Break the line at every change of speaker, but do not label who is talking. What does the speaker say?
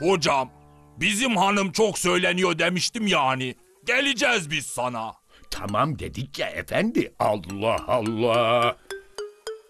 Hocam, bizim hanım çok söyleniyor demiştim yani. Geleceğiz biz sana.
Tamam dedik ya efendi. Allah Allah.